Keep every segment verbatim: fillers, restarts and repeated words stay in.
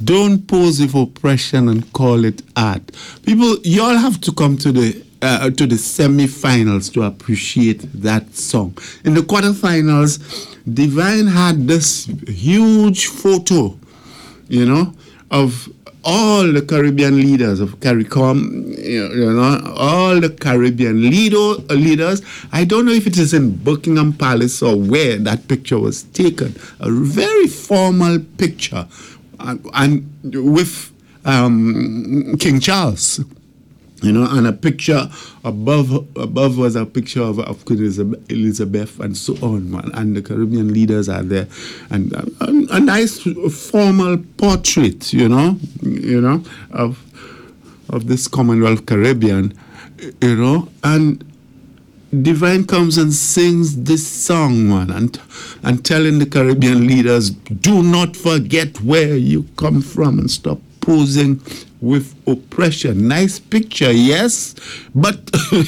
Don't pose with oppression and call it art. People, you all have to come to the uh, to the semi-finals to appreciate that song. In the quarterfinals, Divine had this huge photo, you know, of all the Caribbean leaders of CARICOM, you know, all the Caribbean leader, leaders. I don't know if it is in Buckingham Palace or where that picture was taken. A very formal picture, and, and with um, King Charles. You know, and a picture above above was a picture of, of Queen Elizabeth and so on, man. And the Caribbean leaders are there, and a, a nice formal portrait, you know, you know, of of this Commonwealth Caribbean, you know, and Divine comes and sings this song, man, and and telling the Caribbean leaders, do not forget where you come from and stop posing with oppression. Nice picture, yes, but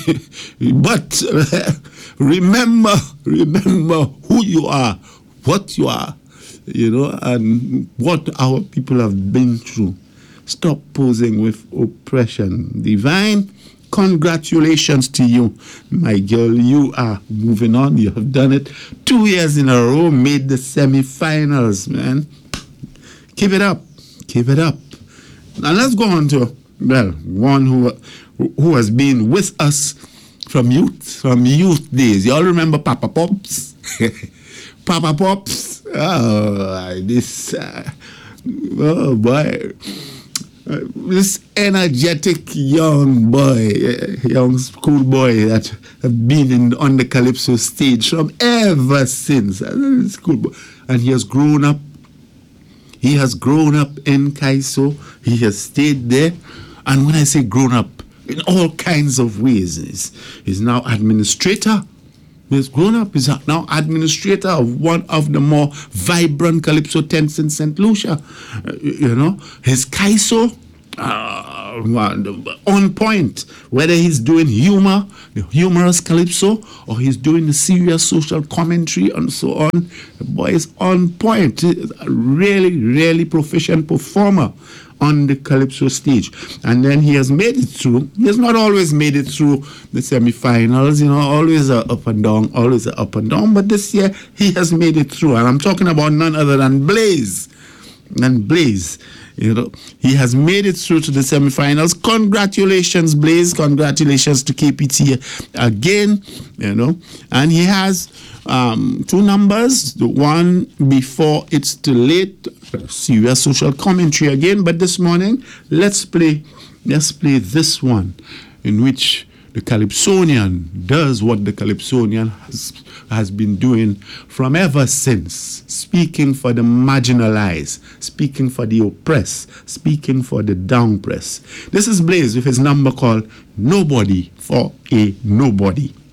but remember, remember who you are, what you are, you know, and what our people have been through. Stop posing with oppression. Divine, congratulations to you, my girl. You are moving on. You have done it two years in a row, made the semi-finals, man. Keep it up. Keep it up. Now let's go on to, well, one who who has been with us from youth, from youth days. You all remember Papa Pops? Papa Pops? Oh, this, uh, oh boy. Uh, this energetic young boy, uh, young schoolboy that have been in, on the Calypso stage from ever since. Uh, schoolboy. And he has grown up. He has grown up in Kaiso. He has stayed there. And when I say grown up, in all kinds of ways, he's, he's now administrator. He's grown up. He's now administrator of one of the more vibrant Calypso tents in Saint Lucia. Uh, you know, his Kaiso, uh, on point. Whether he's doing humor, the humorous Calypso, or he's doing the serious social commentary and so on, the boy is on point. He's a really, really proficient performer on the Calypso stage. And then he has made it through. He has not always made it through the semi-finals, you know, always a up and down, always a up and down. But this year, he has made it through. And I'm talking about none other than Blaze. And Blaze, you know, he has made it through to the semi-finals. Congratulations, Blaze. Congratulations to K P T again, you know. And he has um, two numbers. The one before it's too late, serious social commentary again. But this morning, let's play, let's play this one in which the Calypsonian does what the Calypsonian has, has been doing from ever since, speaking for the marginalized, speaking for the oppressed, speaking for the downpressed. This is Blaze with his number called Nobody for a Nobody.